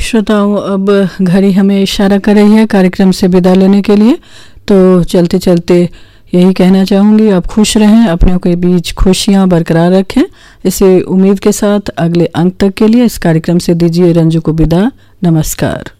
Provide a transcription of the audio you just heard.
श्रोताओं, अब घड़ी हमें इशारा कर रही है कार्यक्रम से विदा लेने के लिए। तो चलते चलते यही कहना चाहूँगी, आप खुश रहें, अपनों के बीच खुशियाँ बरकरार रखें। इसी उम्मीद के साथ अगले अंक तक के लिए इस कार्यक्रम से दीजिए रंजू को विदा। नमस्कार।